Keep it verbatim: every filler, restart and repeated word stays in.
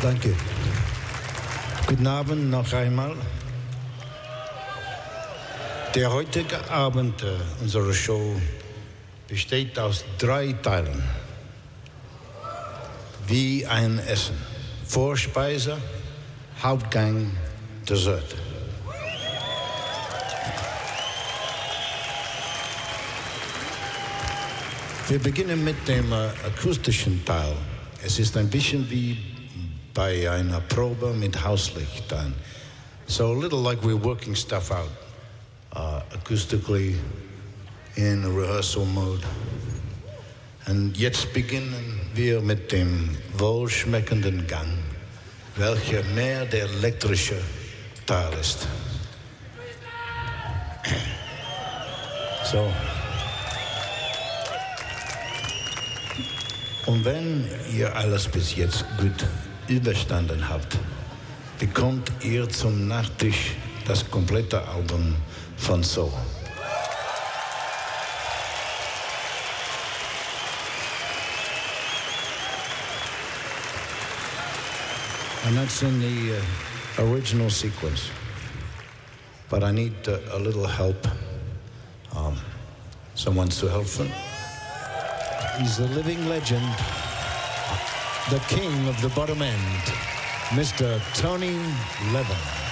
Danke. Guten Abend noch einmal. Der heutige Abend äh, unserer Show besteht aus drei Teilen. Wie ein Essen. Vorspeise, Hauptgang, Dessert. Wir beginnen mit dem äh, akustischen Teil. Es ist ein bisschen wie bei einer Probe mit Hauslicht. And so a little like we're working stuff out uh, acoustically in rehearsal mode. Und jetzt beginnen wir mit dem wohlschmeckenden Gang, welcher mehr der elektrische Teil ist. So. Und wenn ihr alles bis jetzt gut überstanden habt, bekommt ihr zum Nachtisch das komplette Album von So. And that's in the uh, original sequence. But I need uh, a little help. Um, someone zu helfen. He's the living legend, the king of the bottom end, Mister Tony Levin.